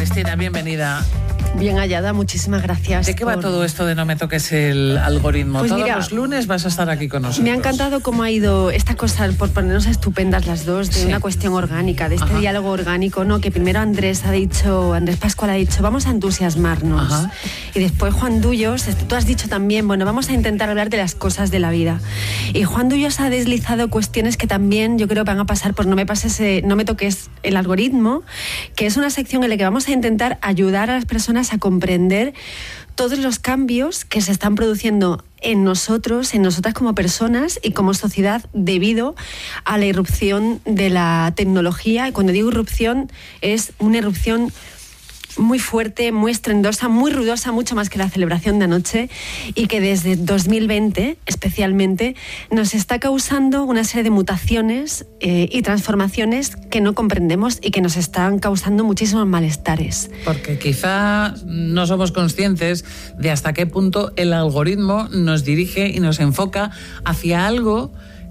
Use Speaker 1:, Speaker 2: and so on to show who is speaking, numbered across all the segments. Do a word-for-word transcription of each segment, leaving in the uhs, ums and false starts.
Speaker 1: Cristina, bienvenida.
Speaker 2: Bien hallada, muchísimas gracias.
Speaker 1: ¿De qué va
Speaker 2: por...
Speaker 1: todo esto de No me toques el algoritmo?
Speaker 2: Pues
Speaker 1: Todos
Speaker 2: mira,
Speaker 1: los lunes vas a estar aquí con nosotros.
Speaker 2: Me ha encantado cómo ha ido esta cosa, por ponernos estupendas las dos, de
Speaker 1: sí.
Speaker 2: una cuestión orgánica, de este
Speaker 1: Ajá.
Speaker 2: diálogo orgánico, ¿no? Que primero Andrés ha dicho, Andrés Pascual ha dicho, vamos a entusiasmarnos.
Speaker 1: Ajá.
Speaker 2: Y después Juan Dullos, tú has dicho también, bueno, vamos a intentar hablar de las cosas de la vida. Y Juan Dullos ha deslizado cuestiones que también yo creo van a pasar por No me pases, eh, no me toques el algoritmo, que es una sección en la que vamos a intentar ayudar a las personas a comprender todos los cambios que se están produciendo en nosotros, en nosotras como personas y como sociedad debido a la irrupción de la tecnología. Y cuando digo irrupción, es una irrupción muy fuerte, muy estrendosa, muy ruidosa, mucho más que la celebración de anoche, y que desde dos mil veinte especialmente nos está causando una serie de mutaciones eh, y transformaciones que no comprendemos y que nos están causando muchísimos malestares.
Speaker 1: Porque quizá no somos conscientes de hasta qué punto el algoritmo nos dirige y nos enfoca hacia algo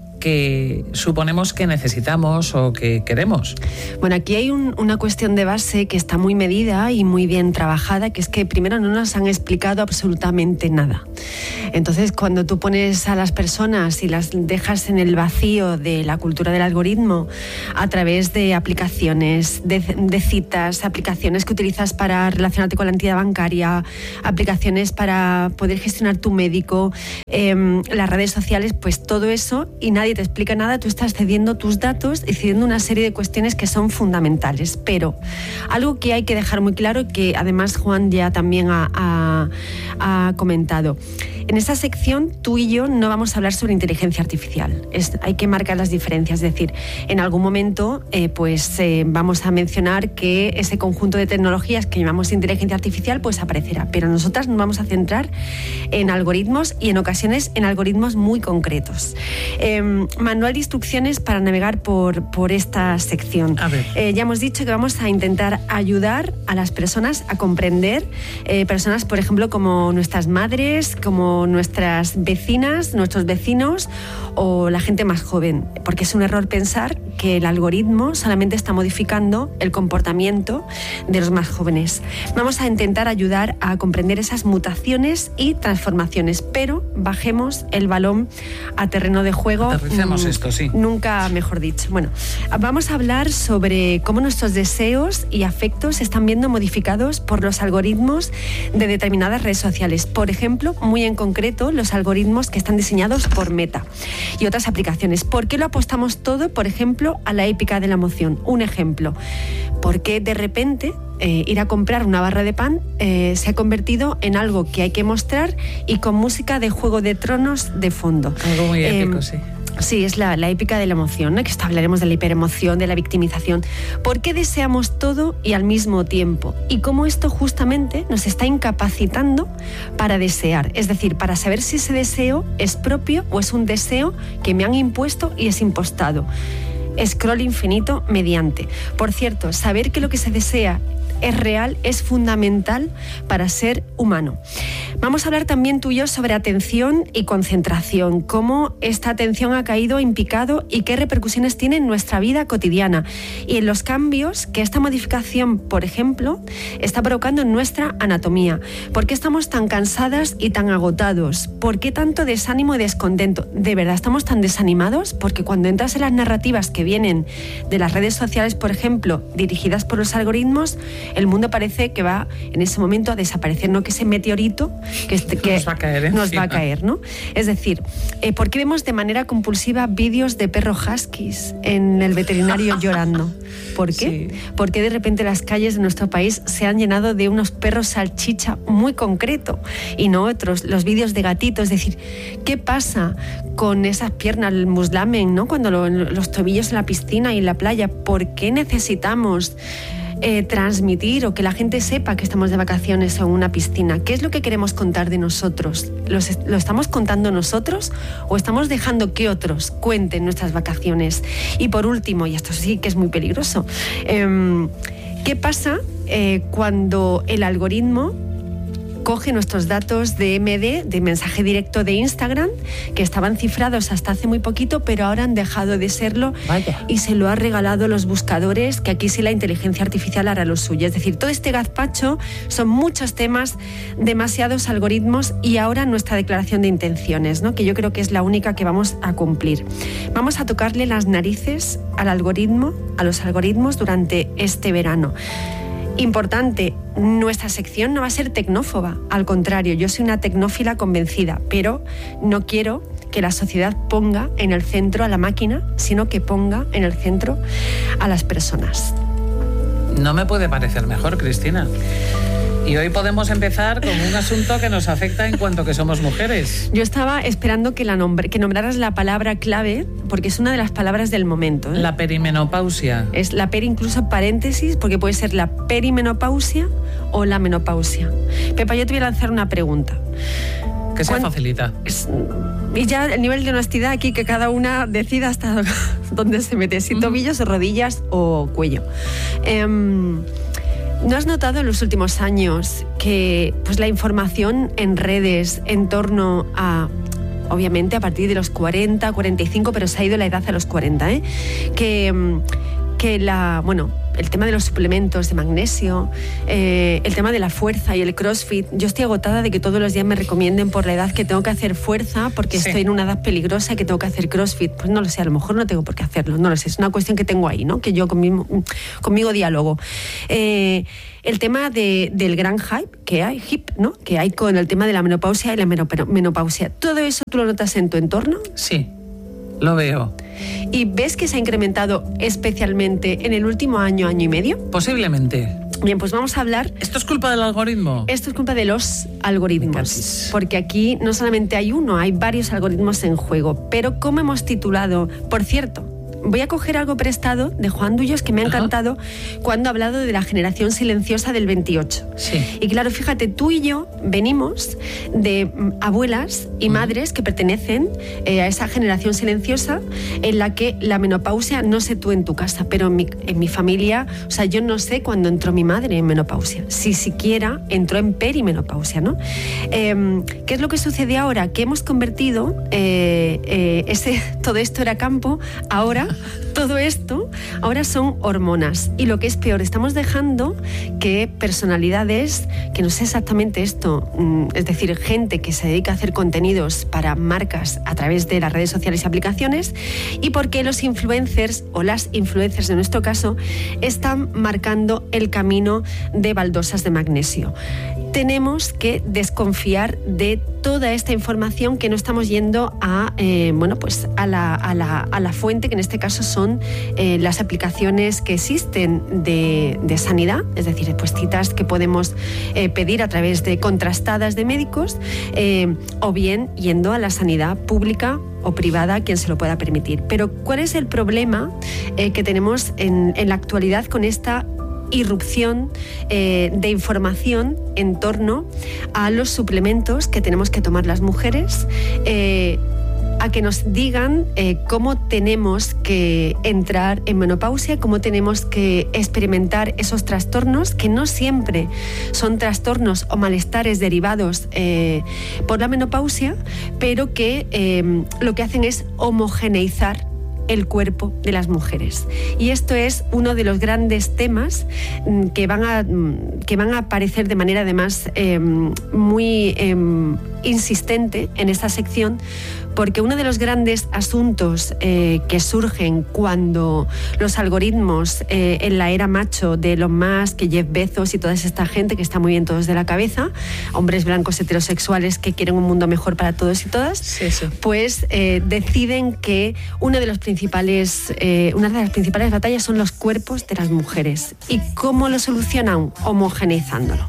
Speaker 1: que suponemos que necesitamos o que queremos.
Speaker 2: Bueno, aquí hay un, una cuestión de base que está muy medida y muy bien trabajada, que es que primero no nos han explicado absolutamente nada. Entonces, cuando tú pones a las personas y las dejas en el vacío de la cultura del algoritmo a través de aplicaciones, de, de citas, aplicaciones que utilizas para relacionarte con la entidad bancaria, aplicaciones para poder gestionar tu médico, eh, las redes sociales, pues todo eso, y nadie te explica nada, tú estás cediendo tus datos y cediendo una serie de cuestiones que son fundamentales. Pero algo que hay que dejar muy claro, que además Juan ya también ha, ha, ha comentado. En esta sección tú y yo no vamos a hablar sobre inteligencia artificial. Es, hay que marcar las diferencias. Es decir, en algún momento eh, pues eh, vamos a mencionar que ese conjunto de tecnologías que llamamos inteligencia artificial pues aparecerá. Pero nosotras nos vamos a centrar en algoritmos y en ocasiones en algoritmos muy concretos. Eh, manual de instrucciones para navegar por, por esta sección.
Speaker 1: A ver.
Speaker 2: Eh, ya hemos dicho que vamos a intentar ayudar a las personas a comprender, eh, personas, por ejemplo, como nuestras madres, como nuestras vecinas, nuestros vecinos o la gente más joven, porque es un error pensar que el algoritmo solamente está modificando el comportamiento de los más jóvenes. Vamos a intentar ayudar a comprender esas mutaciones y transformaciones, pero bajemos el balón a terreno de juego.
Speaker 1: Aterricemos esto, sí.
Speaker 2: Nunca mejor dicho. Bueno, vamos a hablar sobre cómo nuestros deseos y afectos se están viendo modificados por los algoritmos de determinadas redes sociales. Por ejemplo, muy en concreto, los algoritmos que están diseñados por Meta y otras aplicaciones. ¿Por qué lo apostamos todo, por ejemplo, a la épica de la emoción? Un ejemplo. ¿Por qué de repente eh, ir a comprar una barra de pan eh, se ha convertido en algo que hay que mostrar y con música de Juego de Tronos de fondo?
Speaker 1: Algo muy épico,
Speaker 2: eh, sí. Sí, es la, la épica de la emoción, ¿no? Que esto hablaremos de la hiperemoción, de la victimización. ¿Por qué deseamos todo y al mismo tiempo? Y cómo esto justamente nos está incapacitando para desear. Es decir, para saber si ese deseo es propio o es un deseo que me han impuesto y es impostado. Scroll infinito mediante. Por cierto, saber que lo que se desea es real, es fundamental para ser humano. Vamos a hablar también tú y yo sobre atención y concentración, cómo esta atención ha caído en picado y qué repercusiones tiene en nuestra vida cotidiana y en los cambios que esta modificación, por ejemplo, está provocando en nuestra anatomía. ¿Por qué estamos tan cansadas y tan agotados? ¿Por qué tanto desánimo y descontento? ¿De verdad estamos tan desanimados? Porque cuando entras en las narrativas que vienen de las redes sociales, por ejemplo, dirigidas por los algoritmos, el mundo parece que va en ese momento a desaparecer, no que ese meteorito que, este, que
Speaker 1: nos va a caer,
Speaker 2: nos va a caer, ¿no? Es decir, eh, ¿por qué vemos de manera compulsiva vídeos de perros huskies en el veterinario llorando? ¿Por qué?
Speaker 1: Sí.
Speaker 2: ¿Por qué de repente las calles de nuestro país se han llenado de unos perros salchicha muy concreto y no otros? Los vídeos de gatitos, es decir, ¿qué pasa con esas piernas, el muslamen, ¿no? Cuando lo, los tobillos en la piscina y en la playa? ¿Por qué necesitamos Eh, transmitir o que la gente sepa que estamos de vacaciones en una piscina? ¿Qué es lo que queremos contar de nosotros? ¿Los, ¿Lo estamos contando nosotros o estamos dejando que otros cuenten nuestras vacaciones? Y por último, y esto sí que es muy peligroso, eh, ¿qué pasa eh, cuando el algoritmo coge nuestros datos de M D, de mensaje directo de Instagram, que estaban cifrados hasta hace muy poquito, pero ahora han dejado de serlo.
Speaker 1: Vaya.
Speaker 2: Y se lo ha regalado a los buscadores, que aquí sí la inteligencia artificial hará lo suyo. Es decir, todo este gazpacho son muchos temas, demasiados algoritmos y ahora nuestra declaración de intenciones, ¿no? Que yo creo que es la única que vamos a cumplir. Vamos a tocarle las narices al algoritmo, a los algoritmos durante este verano. Importante, nuestra sección no va a ser tecnófoba, al contrario, yo soy una tecnófila convencida, pero no quiero que la sociedad ponga en el centro a la máquina, sino que ponga en el centro a las personas.
Speaker 1: No me puede parecer mejor, Cristina. Y hoy podemos empezar con un asunto que nos afecta en cuanto que somos mujeres.
Speaker 2: Yo estaba esperando que, la nombre, que nombraras la palabra clave, porque es una de las palabras del momento, ¿eh?
Speaker 1: La perimenopausia.
Speaker 2: Es la peri incluso paréntesis, porque puede ser la perimenopausia o la menopausia. Pepa, yo te voy a lanzar una pregunta.
Speaker 1: Que sea facilita.
Speaker 2: Es, y ya el nivel de honestidad aquí, que cada una decida hasta dónde se mete, si tobillos, rodillas o cuello. Eh, ¿No has notado en los últimos años que pues, la información en redes en torno a, obviamente a partir de los cuarenta, cuarenta y cinco, pero se ha ido la edad a los cuarenta, ¿eh? que, que la, bueno, el tema de los suplementos de magnesio, eh, el tema de la fuerza y el CrossFit. Yo estoy agotada de que todos los días me recomienden por la edad que tengo que hacer fuerza porque sí. Estoy en una edad peligrosa y que tengo que hacer CrossFit. Pues no lo sé, a lo mejor no tengo por qué hacerlo, no lo sé. Es una cuestión que tengo ahí, ¿no? Que yo conmigo, conmigo diálogo. Eh, el tema de, del gran hype que hay, hip, ¿no? Que hay con el tema de la menopausia y la menopausia. ¿Todo eso tú lo notas en tu entorno?
Speaker 1: Sí, lo veo.
Speaker 2: ¿Y ves que se ha incrementado especialmente en el último año, año y medio?
Speaker 1: Posiblemente.
Speaker 2: Bien, pues vamos a hablar...
Speaker 1: ¿Esto es culpa del algoritmo?
Speaker 2: Esto es culpa de los algoritmos. Porque aquí no solamente hay uno, hay varios algoritmos en juego. Pero ¿cómo hemos titulado? Por cierto, voy a coger algo prestado de Juan Dullos que me ha encantado. Ajá. Cuando ha hablado de la generación silenciosa del veintiocho.
Speaker 1: Sí.
Speaker 2: Y claro, fíjate, tú y yo venimos de abuelas y madres que pertenecen eh, a esa generación silenciosa en la que la menopausia no sé tú en tu casa, pero en mi, en mi familia, o sea, yo no sé cuándo entró mi madre en menopausia, si siquiera entró en perimenopausia, ¿no? Eh, ¿Qué es lo que sucede ahora? Que hemos convertido eh, eh, ese, todo esto era campo, ahora todo esto ahora son hormonas y lo que es peor, estamos dejando que personalidades, que no sé exactamente esto, es decir, gente que se dedica a hacer contenidos para marcas a través de las redes sociales y aplicaciones, y porque los influencers o las influencers en nuestro caso están marcando el camino de baldosas de magnesio. Tenemos que desconfiar de toda esta información, que no estamos yendo a, eh, bueno, pues a la, a, la, a la fuente, que en este caso son eh, las aplicaciones que existen de, de sanidad, es decir, pues citas que podemos eh, pedir a través de contrastadas de médicos, eh, o bien yendo a la sanidad pública o privada, quien se lo pueda permitir. Pero ¿cuál es el problema eh, que tenemos en, en la actualidad con esta irrupción eh, de información en torno a los suplementos que tenemos que tomar las mujeres, eh, a que nos digan eh, cómo tenemos que entrar en menopausia, cómo tenemos que experimentar esos trastornos, que no siempre son trastornos o malestares derivados eh, por la menopausia, pero que eh, lo que hacen es homogeneizar el cuerpo de las mujeres. Y esto es uno de los grandes temas que van a, que van a aparecer de manera además eh, muy eh, insistente en esta sección, porque uno de los grandes asuntos eh, que surgen cuando los algoritmos eh, en la era macho de Elon Musk, que Jeff Bezos y toda esta gente que está muy bien todos de la cabeza, hombres blancos heterosexuales que quieren un mundo mejor para todos y todas,
Speaker 1: sí, sí.
Speaker 2: pues eh, deciden que uno de los principales, eh, una de las principales batallas son los cuerpos de las mujeres. ¿Y cómo lo solucionan? Homogeneizándolo.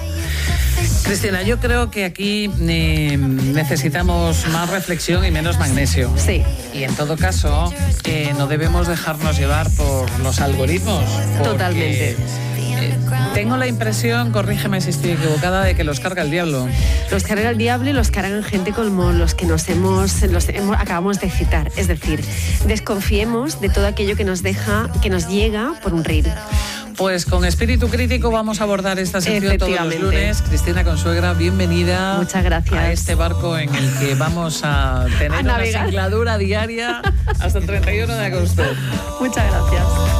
Speaker 1: Cristina, yo creo que aquí eh, necesitamos más reflexión y menos magnesio.
Speaker 2: Sí.
Speaker 1: Y en todo caso, eh, no debemos dejarnos llevar por los algoritmos.
Speaker 2: Totalmente.
Speaker 1: Eh, tengo la impresión, corrígeme si estoy equivocada, de que los carga el diablo.
Speaker 2: Los carga el diablo y los cargan gente como los que nos hemos, los hemos, acabamos de citar. Es decir, desconfiemos de todo aquello que nos deja, que nos llega por un reel.
Speaker 1: Pues con espíritu crítico vamos a abordar esta sección todos los lunes. Cristina Consuegra, bienvenida.
Speaker 2: Muchas gracias.
Speaker 1: A este barco en el que vamos a tener a una singladura diaria hasta el treinta y uno de agosto.
Speaker 2: Muchas gracias.